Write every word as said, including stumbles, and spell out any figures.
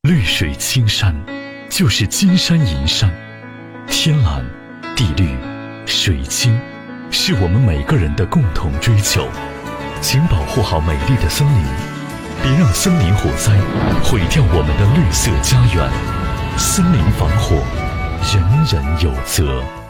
绿水青山就是金山银山，天蓝、地绿、水清，是我们每个人的共同追求。请保护好美丽的森林，别让森林火灾毁掉我们的绿色家园。森林防火，人人有责。